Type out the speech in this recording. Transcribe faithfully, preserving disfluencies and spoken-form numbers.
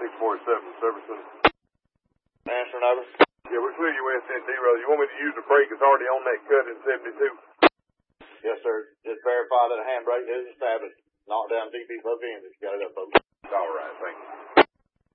six forty-seven, Servicing. Answering over. Yeah, we're clear you West N T Road. You want me to use the brake that's already on that cut in seventy-two? Yes, sir. Just verify that a handbrake is established. Knock down D P both ends if you got it up, folks. All right, thank you.